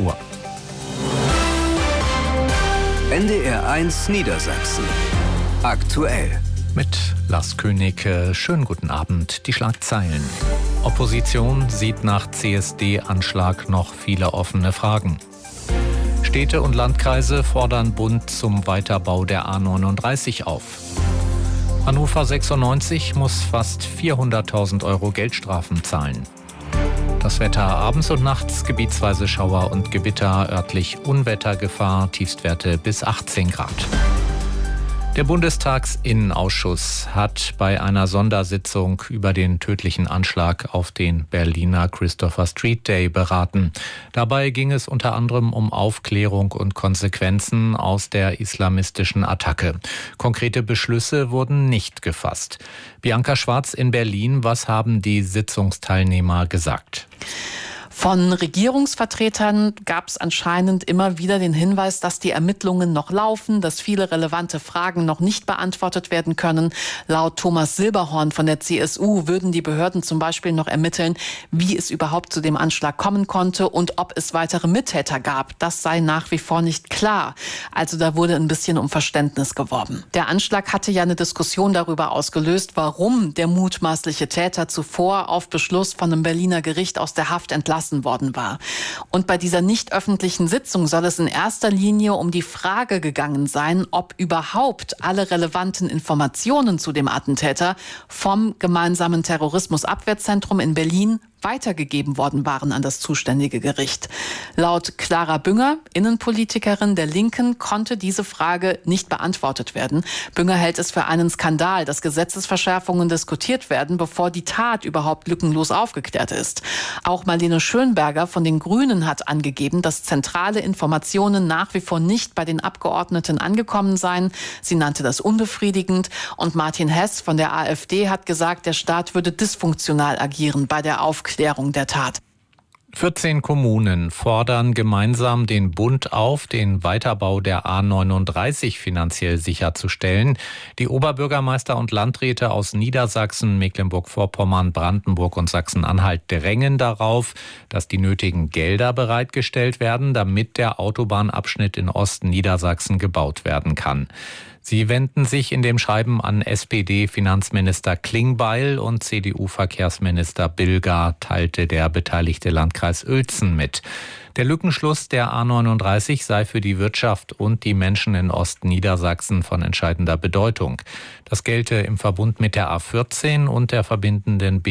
Uhr. NDR 1 Niedersachsen. Aktuell. Mit Lars König, schönen guten Abend. Die Schlagzeilen. Opposition sieht nach CSD-Anschlag noch viele offene Fragen. Städte und Landkreise fordern Bund zum Weiterbau der A39 auf. Hannover 96 muss fast 400.000 Euro Geldstrafen zahlen. Das Wetter abends und nachts, gebietsweise Schauer und Gewitter, örtlich Unwettergefahr, Tiefstwerte bis 18 Grad. Der Bundestagsinnenausschuss hat bei einer Sondersitzung über den tödlichen Anschlag auf den Berliner Christopher Street Day beraten. Dabei ging es unter anderem um Aufklärung und Konsequenzen aus der islamistischen Attacke. Konkrete Beschlüsse wurden nicht gefasst. Bianca Schwarz in Berlin, was haben die Sitzungsteilnehmer gesagt? Von Regierungsvertretern gab es anscheinend immer wieder den Hinweis, dass die Ermittlungen noch laufen, dass viele relevante Fragen noch nicht beantwortet werden können. Laut Thomas Silberhorn von der CSU würden die Behörden zum Beispiel noch ermitteln, wie es überhaupt zu dem Anschlag kommen konnte und ob es weitere Mittäter gab. Das sei nach wie vor nicht klar. Also da wurde ein bisschen um Verständnis geworben. Der Anschlag hatte ja eine Diskussion darüber ausgelöst, warum der mutmaßliche Täter zuvor auf Beschluss von einem Berliner Gericht aus der Haft entlassen worden war. Und bei dieser nicht öffentlichen Sitzung soll es in erster Linie um die Frage gegangen sein, ob überhaupt alle relevanten Informationen zu dem Attentäter vom gemeinsamen Terrorismusabwehrzentrum in Berlin weitergegeben worden waren an das zuständige Gericht. Laut Clara Bünger, Innenpolitikerin der Linken, konnte diese Frage nicht beantwortet werden. Bünger hält es für einen Skandal, dass Gesetzesverschärfungen diskutiert werden, bevor die Tat überhaupt lückenlos aufgeklärt ist. Auch Marlene Schönberger von den Grünen hat angegeben, dass zentrale Informationen nach wie vor nicht bei den Abgeordneten angekommen seien. Sie nannte das unbefriedigend. Und Martin Hess von der AfD hat gesagt, der Staat würde dysfunktional agieren bei der Aufklärung der Tat. 14 Kommunen fordern gemeinsam den Bund auf, den Weiterbau der A39 finanziell sicherzustellen. Die Oberbürgermeister und Landräte aus Niedersachsen, Mecklenburg-Vorpommern, Brandenburg und Sachsen-Anhalt drängen darauf, dass die nötigen Gelder bereitgestellt werden, damit der Autobahnabschnitt in Ostniedersachsen gebaut werden kann. Sie wenden sich in dem Schreiben an SPD-Finanzminister Klingbeil und CDU-Verkehrsminister Bilger, teilte der beteiligte Landkreis Uelzen mit. Der Lückenschluss der A39 sei für die Wirtschaft und die Menschen in Ostniedersachsen von entscheidender Bedeutung. Das gelte im Verbund mit der A14 und der verbindenden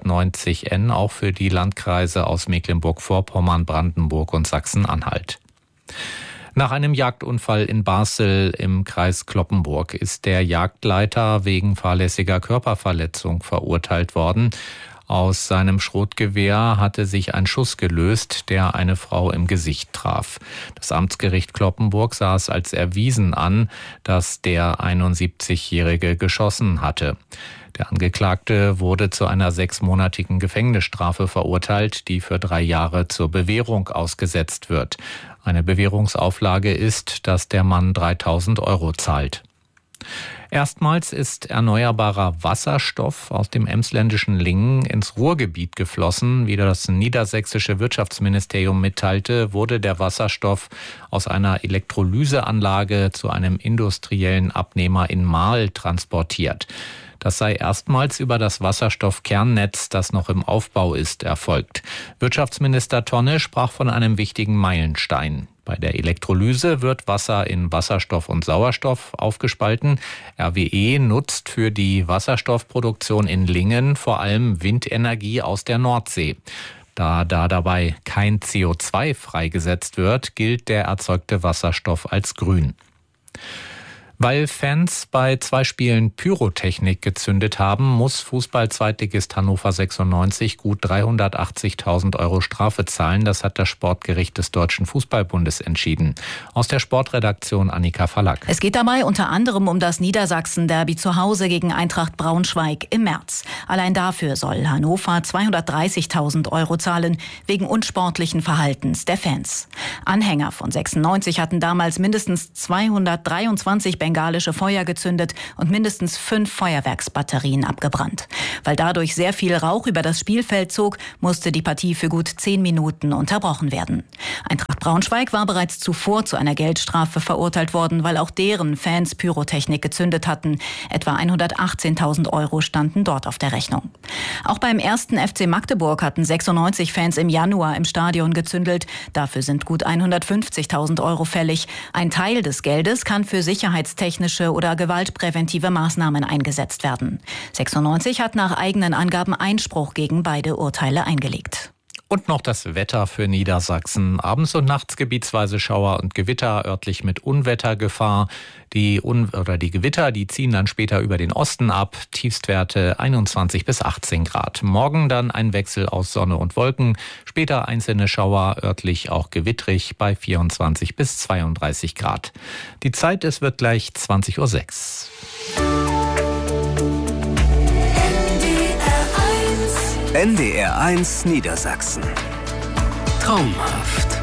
B190N auch für die Landkreise aus Mecklenburg-Vorpommern, Brandenburg und Sachsen-Anhalt. Nach einem Jagdunfall in Basel im Kreis Cloppenburg ist der Jagdleiter wegen fahrlässiger Körperverletzung verurteilt worden. Aus seinem Schrotgewehr hatte sich ein Schuss gelöst, der eine Frau im Gesicht traf. Das Amtsgericht Cloppenburg sah es als erwiesen an, dass der 71-Jährige geschossen hatte. Der Angeklagte wurde zu einer 6-monatigen Gefängnisstrafe verurteilt, die für 3 Jahre zur Bewährung ausgesetzt wird. Eine Bewährungsauflage ist, dass der Mann 3.000 Euro zahlt. Erstmals ist erneuerbarer Wasserstoff aus dem emsländischen Lingen ins Ruhrgebiet geflossen. Wie das niedersächsische Wirtschaftsministerium mitteilte, wurde der Wasserstoff aus einer Elektrolyseanlage zu einem industriellen Abnehmer in Marl transportiert. Das sei erstmals über das Wasserstoffkernnetz, das noch im Aufbau ist, erfolgt. Wirtschaftsminister Tonne sprach von einem wichtigen Meilenstein. Bei der Elektrolyse wird Wasser in Wasserstoff und Sauerstoff aufgespalten. RWE nutzt für die Wasserstoffproduktion in Lingen vor allem Windenergie aus der Nordsee. Da dabei kein CO2 freigesetzt wird, gilt der erzeugte Wasserstoff als grün. Weil Fans bei 2 Spielen Pyrotechnik gezündet haben, muss Fußball-Zweitligist Hannover 96 gut 380.000 Euro Strafe zahlen. Das hat das Sportgericht des Deutschen Fußballbundes entschieden. Aus der Sportredaktion Annika Verlag. Es geht dabei unter anderem um das Niedersachsen-Derby zu Hause gegen Eintracht Braunschweig im März. Allein dafür soll Hannover 230.000 Euro zahlen, wegen unsportlichen Verhaltens der Fans. Anhänger von 96 hatten damals mindestens 223 bengalische Feuer gezündet und mindestens 5 Feuerwerksbatterien abgebrannt. Weil dadurch sehr viel Rauch über das Spielfeld zog, musste die Partie für gut 10 Minuten unterbrochen werden. Eintracht Braunschweig war bereits zuvor zu einer Geldstrafe verurteilt worden, weil auch deren Fans Pyrotechnik gezündet hatten. Etwa 118.000 Euro standen dort auf der Rechnung. Auch beim 1. FC Magdeburg hatten 96 Fans im Januar im Stadion gezündelt. Dafür sind gut 150.000 Euro fällig. Ein Teil des Geldes kann für sicherheitstechnische oder gewaltpräventive Maßnahmen eingesetzt werden. 96 hat nach eigenen Angaben Einspruch gegen beide Urteile eingelegt. Und noch das Wetter für Niedersachsen. Abends und nachts gebietsweise Schauer und Gewitter, örtlich mit Unwettergefahr. Die Gewitter, die ziehen dann später über den Osten ab. Tiefstwerte 21 bis 18 Grad. Morgen dann ein Wechsel aus Sonne und Wolken. Später einzelne Schauer, örtlich auch gewittrig bei 24 bis 32 Grad. Die Zeit, es wird gleich 20:06 Uhr. NDR 1 Niedersachsen. Traumhaft.